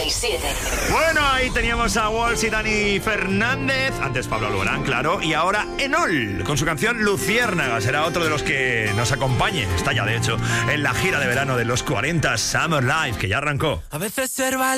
97. Bueno, ahí teníamos a Walsh y Dani Fernández. Antes Pablo Alborán, claro. Y ahora Enol, con su canción Luciérnaga. Será otro de los que nos acompañe. Está ya, de hecho, en la gira de verano de los 40 Summer Live, que ya arrancó. A veces ser valiente